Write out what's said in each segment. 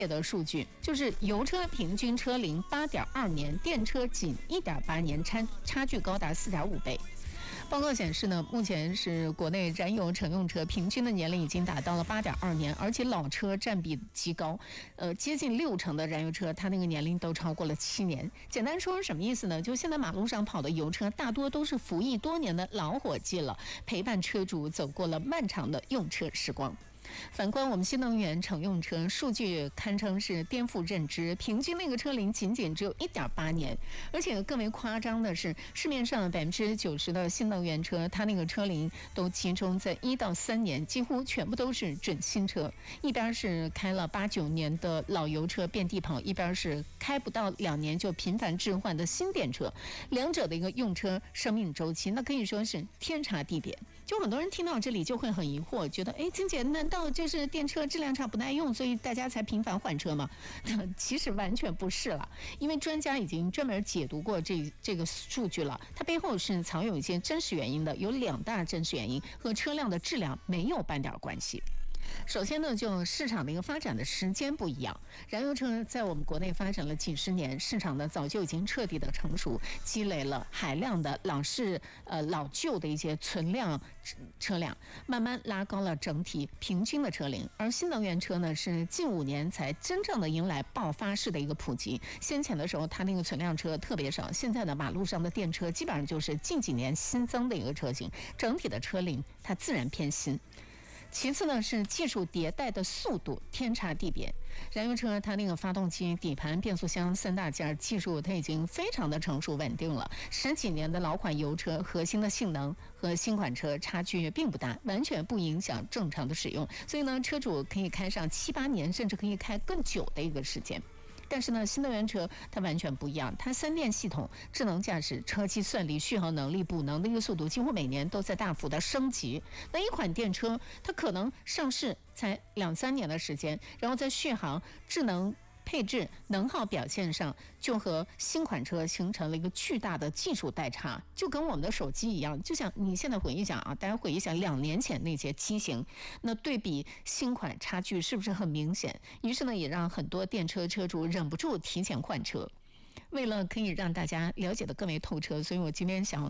的数据，就是油车平均车龄8.2年，电车仅1.8年，差距高达4.5倍。报告显示呢，目前是国内燃油乘用车平均的年龄已经达到了8.2年，而且老车占比极高，接近60%的燃油车，它那个年龄都超过了7年。简单说是什么意思呢？就现在马路上跑的油车，大多都是服役多年的老伙计了，陪伴车主走过了漫长的用车时光。反观我们新能源乘用车，数据堪称是颠覆认知，平均那个车龄仅只有1.8年，而且更为夸张的是，市面上90%的新能源车，它那个车龄都集中在1到3年，几乎全部都是准新车。一边是开了8、9年的老油车遍地跑，一边是开不到2年就频繁置换的新电车，两者的一个用车生命周期，那可以说是天差地别。就很多人听到这里就会很疑惑，觉得金姐难道就是电车质量差不耐用，所以大家才频繁换车吗？其实完全不是了，因为专家已经专门解读过这个数据了，它背后是藏有一些真实原因的，有2大真实原因，和车辆的质量没有半点关系。首先呢，就市场的一个发展的时间不一样。燃油车在我们国内发展了几十年，市场呢早就已经彻底的成熟，积累了海量的老旧的一些存量车辆，慢慢拉高了整体平均的车龄。而新能源车呢，是近5年才真正的迎来爆发式的一个普及。先前的时候，它那个存量车特别少，现在的马路上的电车基本上就是近几年新增的一个车型，整体的车龄它自然偏新。其次呢，是技术迭代的速度天差地别。燃油车它那个发动机、底盘、变速箱3大件技术，它已经非常的成熟稳定了。10几年的老款油车，核心的性能和新款车差距并不大，完全不影响正常的使用。所以呢，车主可以开上7、8年，甚至可以开更久的一个时间。但是呢，新能源车它完全不一样，它3电系统、智能驾驶、车机算力、续航能力、补能的一个速度，几乎每年都在大幅的升级。那一款电车，它可能上市才2、3年的时间，然后在续航、智能配置、能耗表现上，就和新款车形成了一个巨大的技术代差，就跟我们的手机一样。就像你现在回忆想啊，大家回忆想2年前那些机型，那对比新款差距是不是很明显？于是呢，也让很多电车车主忍不住提前换车。为了可以让大家了解的更为透彻，所以我今天想，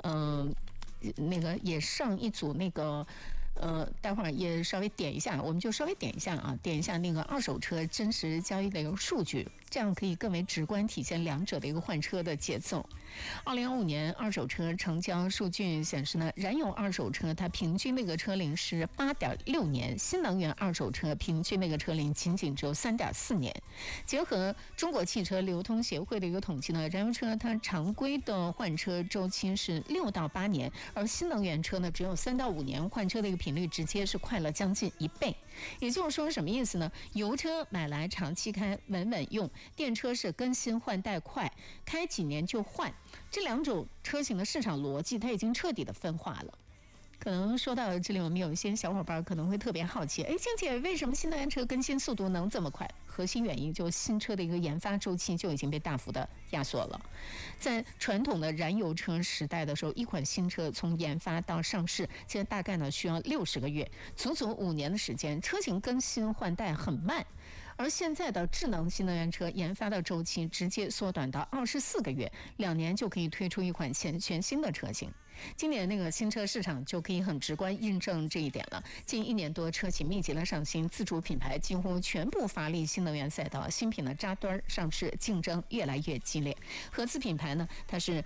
也上一组待会儿也稍微点一下，我们就稍微点一下那个二手车真实交易的一个数据，这样可以更为直观体现两者的一个换车的节奏。2025年二手车成交数据显示呢，燃油二手车它平均那个车龄是8.6年，新能源二手车平均那个车龄仅只有3.4年。结合中国汽车流通协会的一个统计呢，燃油车它常规的换车周期是6到8年，而新能源车呢只有3到5年，换车的一个频率直接是快了将近1倍。也就是说什么意思呢？油车买来长期开稳稳用，电车是更新换代快，开几年就换。这两种车型的市场逻辑它已经彻底的分化了。可能说到这里，我们有一些小伙伴可能会特别好奇，静姐，为什么新能源车更新速度能这么快？核心原因就是新车的一个研发周期就已经被大幅的压缩了。在传统的燃油车时代的时候，一款新车从研发到上市，现在大概呢需要60个月，足足5年的时间，车型更新换代很慢。而现在的智能新能源车研发的周期直接缩短到24个月，2年就可以推出一款全新的车型。今年那个新车市场就可以很直观印证这一点了。近1年多，车企密集的上新，自主品牌几乎全部发力新能源赛道，新品的扎堆上市，竞争越来越激烈。合资品牌呢，它是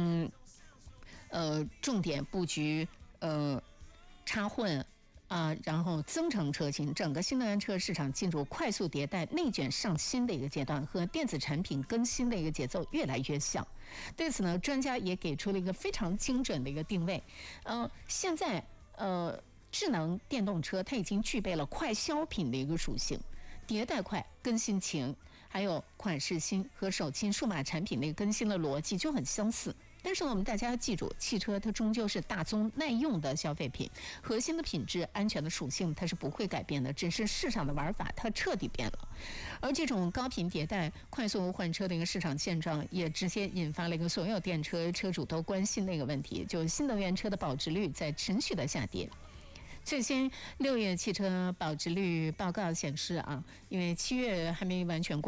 重点布局插混然后增程车型，整个新能源车市场进入快速迭代、内卷上新的一个阶段，和电子产品更新的一个节奏越来越像。对此呢，专家也给出了一个非常精准的一个定位。现在智能电动车它已经具备了快消品的一个属性，迭代快、更新勤，还有款式新和手机数码产品那个更新的逻辑就很相似。但是呢，我们大家要记住，汽车它终究是大宗耐用的消费品，核心的品质、安全的属性它是不会改变的，只是市场的玩法它彻底变了。而这种高频迭代、快速换车的一个市场现状，也直接引发了一个所有电车车主都关心的一个问题，就是新能源车的保值率在持续的下跌。 最新6月汽车保值率报告显示啊，因为7月还没完全过。